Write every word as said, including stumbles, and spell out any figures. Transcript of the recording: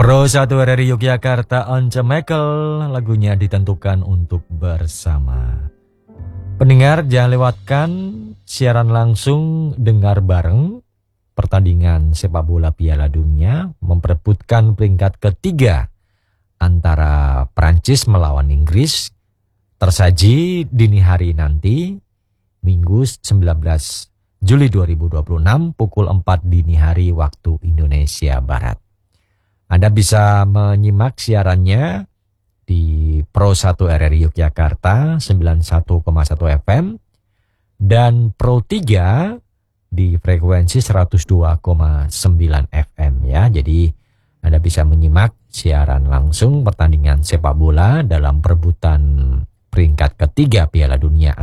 Pro satu R R I Yogyakarta Once Michael, lagunya ditentukan untuk bersama. Pendengar jangan lewatkan siaran langsung dengar bareng pertandingan sepak bola Piala Dunia memperebutkan peringkat ketiga antara Prancis melawan Inggris, tersaji dini hari nanti Minggu sembilan belas Juli dua ribu dua puluh enam pukul empat dini hari waktu Indonesia Barat. Anda bisa menyimak siarannya di Pro satu R R I Yogyakarta sembilan puluh satu koma satu F M dan Pro tiga di frekuensi seratus dua koma sembilan F M ya. Jadi Anda bisa menyimak siaran langsung pertandingan sepak bola dalam perebutan peringkat ketiga Piala Dunia